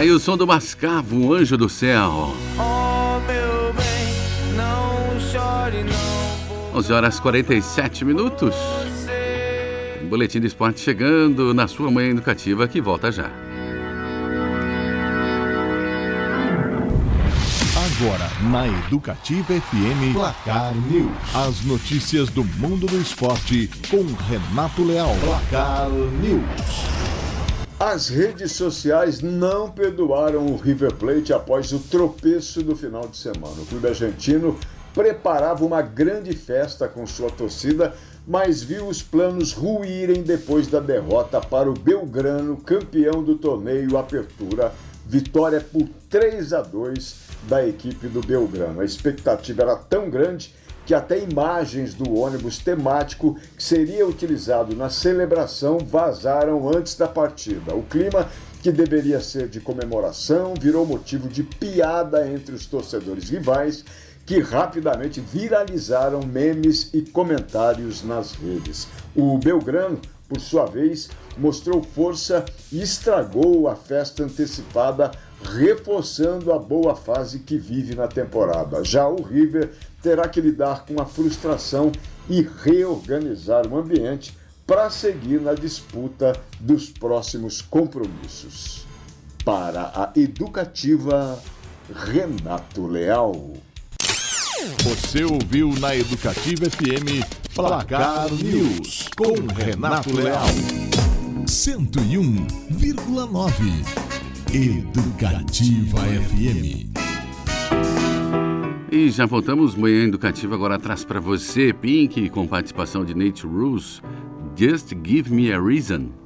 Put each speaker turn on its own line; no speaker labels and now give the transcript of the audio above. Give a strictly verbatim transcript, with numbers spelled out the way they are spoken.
Aí o som do Mascavo, o Anjo do Céu.
Oh, meu bem, não chore, não.
onze horas e quarenta e sete minutos. Boletim de Esporte chegando na sua manhã educativa, que volta já.
Agora, na Educativa F M, Placar News. As notícias do mundo do esporte com Renato Leal. Placar News.
As redes sociais não perdoaram o River Plate após o tropeço do final de semana. O clube argentino preparava uma grande festa com sua torcida, mas viu os planos ruírem depois da derrota para o Belgrano, campeão do torneio Apertura. Vitória por três a dois da equipe do Belgrano. A expectativa era tão grande que até imagens do ônibus temático que seria utilizado na celebração vazaram antes da partida. O clima, que deveria ser de comemoração, virou motivo de piada entre os torcedores rivais, que rapidamente viralizaram memes e comentários nas redes. O Belgrano, por sua vez, mostrou força e estragou a festa antecipada, reforçando a boa fase que vive na temporada. Já o River terá que lidar com a frustração e reorganizar o ambiente para seguir na disputa dos próximos compromissos. Para a Educativa, Renato Leal.
Você ouviu na Educativa F M Placar News com Renato Leal. cento e um vírgula nove Educativa F M.
E já voltamos, manhã educativa agora traz para você Pink com participação de Nate Ruess, Just Give Me a Reason.